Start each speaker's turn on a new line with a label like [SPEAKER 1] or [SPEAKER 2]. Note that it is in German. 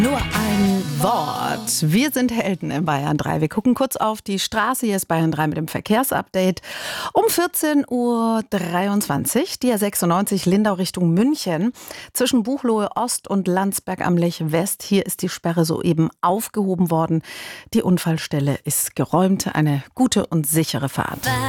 [SPEAKER 1] Nur ein Wort. Wir sind Helden in Bayern 3. Wir gucken kurz auf die Straße. Hier ist Bayern 3 mit dem Verkehrsupdate. Um 14:23 Uhr, die A96 Lindau Richtung München. Zwischen Buchloe Ost und Landsberg am Lech West. Hier ist die Sperre soeben aufgehoben worden. Die Unfallstelle ist geräumt. Eine gute und sichere Fahrt.